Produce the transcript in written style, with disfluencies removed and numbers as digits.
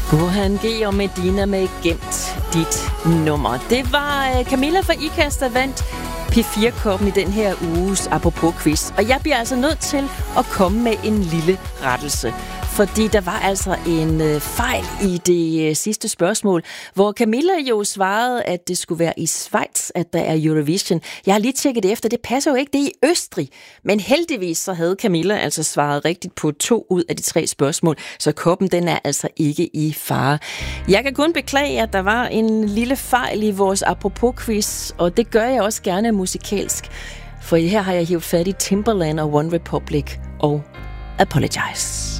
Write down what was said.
Burhan G og Medina med Gemt dit nummer. Det var Camilla fra IKAST, der vandt P4-koppen i den her uges Apropos-quiz. Og jeg bliver altså nødt til at komme med en lille rettelse. Fordi der var altså en fejl i det sidste spørgsmål, hvor Camilla jo svarede, at det skulle være i Schweiz, at der er Eurovision. Jeg har lige tjekket det efter, det passer jo ikke, det er i Østrig. Men heldigvis så havde Camilla altså svaret rigtigt på 2 ud af de 3 spørgsmål, så koppen den er altså ikke i fare. Jeg kan kun beklage, at der var en lille fejl i vores Apropos-quiz, og det gør jeg også gerne musikalsk. For her har jeg hivet fat i Timbaland og One Republic og Apologize.